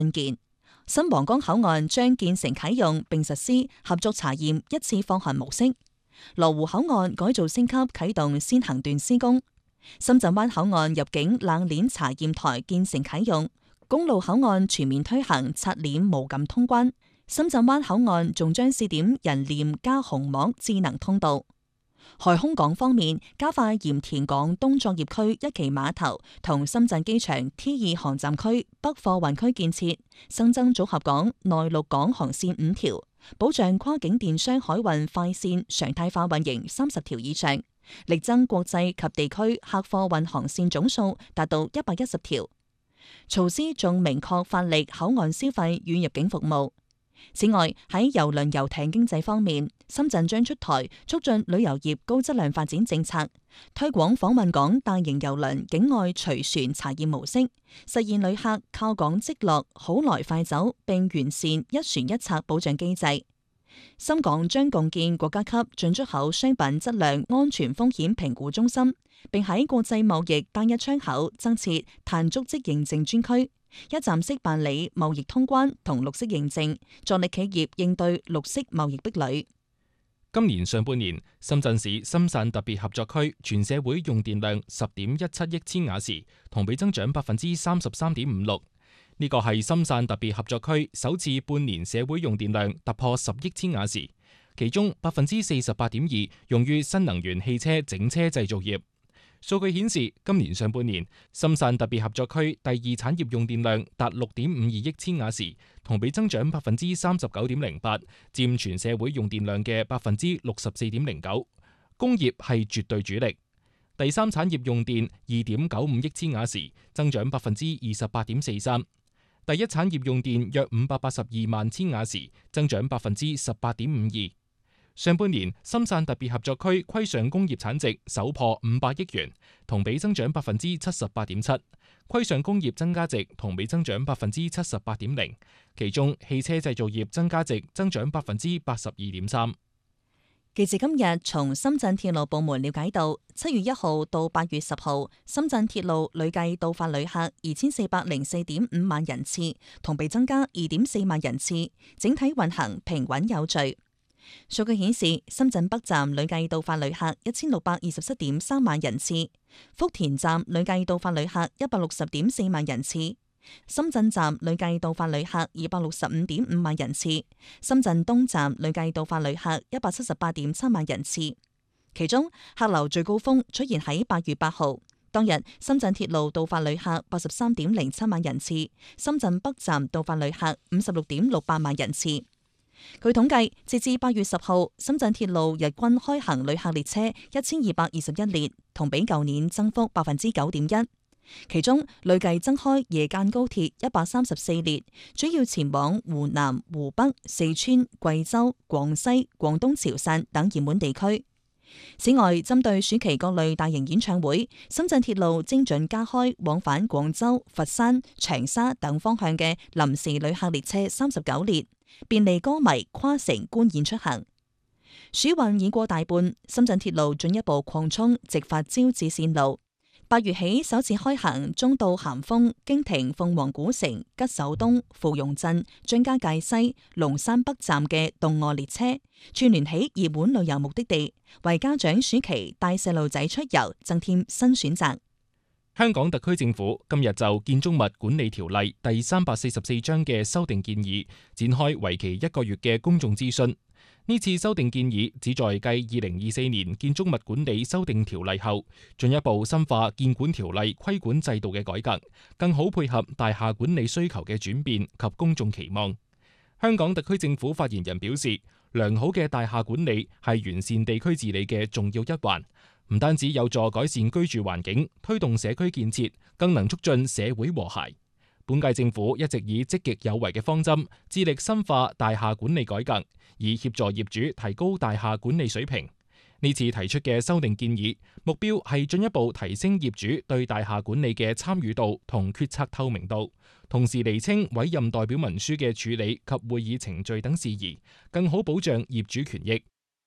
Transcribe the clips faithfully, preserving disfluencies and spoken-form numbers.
信件。新皇崗口岸將建成啟用並實施合作查驗一次放行模式。羅湖口岸改造升級啟動先行段施工。深圳灣口岸入境冷鏈查驗台建成啟用。公路口岸全面推行刷臉無感通關。深圳灣口岸仲將試點人臉加紅網智能通道。海空港方面，加快鹽田港東作業區一期碼頭同深圳機場 T 二航站區北貨運區建設，新增組合港內陸港航線五條，保障跨境電商海運快線常態化運營三十條以上，力增國際及地區客貨運航線總數達到一百一十條。措施仲明確發力口岸消費與入境服務。此外，喺郵輪遊艇經濟方面，深圳將出台促進旅遊業高質量發展政策，推廣訪問港大型郵輪境外隨船查驗模式，實現旅客靠港即落好來快走，並完善一船一策保障機制。深港將共建國家級進出口商品質量安全風險評估中心，並喺國際貿易單一窗口增設碳足跡認證專區，一站式辦理貿易通關同綠色認證，助力企業應對綠色貿易壁壘。 今年上半年，深圳市深汕特別合作區全社會用電量十點一七億千瓦時，同比增長百分之三十三點五六。呢個係深汕特別合作區首次半年社會用電量突破十億千瓦時，其中百分之四十八點二用於新能源汽車整車製造業。數據顯示，今年上半年深汕特別合作區第二產業用電量達六點五二億千瓦時，同比增長百分之三十九點零八，佔全社會用電量嘅百分之六十四點零九。工業係絕對主力。第三產業用電二點九五億千瓦時，增長百分之二十八點四三。第一產業用電約五百八十二萬千瓦時，增長百分之十八點五二。上半年深汕特別合作區規上工業產值首破五百億元，同比增長百分之七十八點七。規上工業增加值同比增長百分之七十八點零，其中汽車製造業增加值增長百分之八十二點三。 記者今日從深圳鐵路部門了解到，七月一號到八月十號，深圳鐵路累計到發旅客二千四百零四點五萬人次，同比增加二點四萬人次，整體運行平穩有序。數據顯示，深圳北站累計到發旅客一千六百二十七點三萬人次，福田站累計到發旅客一百六十點四萬人次。深圳站累計到發旅客二百六十五點五萬人次，深圳東站累計到發旅客一百七十八點七萬人次。其中客流最高峰出現喺八月八號，當日深圳鐵路到發旅客八十三點零七萬人次，深圳北站到發旅客五十六點六八萬人次。據統計，截至八月十號，深圳鐵路日均開行旅客列車一千二百二十一列，同比舊年增幅百分之九點一。其中累計增開夜間高鐵一百三十四列，主要前往湖南、湖北、四川、貴州、廣西、廣東潮汕等熱門地區。此外，針對暑期各類大型演唱會，深圳鐵路精準加開往返廣州、佛山、長沙等方向嘅臨時旅客列車三十九列，便利歌迷跨城觀演出行。暑運已過大半，深圳鐵路進一步擴充直達招致線路。八月起首次開行中到咸豐、經停鳳凰古城、吉首東、芙蓉鎮、張家界西、龍山北站嘅動臥列車，串聯起熱門旅遊目的地，為家長暑期帶細路仔出遊增添新選擇。 香港特區政府今日就《建築物管理條例》第三百四十四章嘅修訂建議展開為期一個月嘅公眾諮詢。呢次修訂建議旨在繼二零二四年建築物管理修訂條例後，進一步深化建管條例規管制度嘅改革，更好配合大廈管理需求嘅轉變及公眾期望。香港特區政府發言人表示，良好嘅大廈管理係完善地區治理嘅重要一環，唔單止有助改善居住環境，推動社區建設，更能促進社會和諧。本屆政府一直以積極有為嘅方針，致力深化大廈管理改革，以協助業主提高大廈管理水平。呢次提出嘅修訂建議，目標係進一步提升業主對大廈管理嘅參與度同決策透明度，同時釐清委任代表文書嘅處理及會議程序等事宜，更好保障業主權益。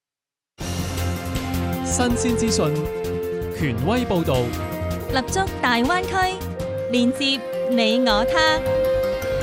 新鮮資訊，權威報導， 立足大灣區，連接你我他。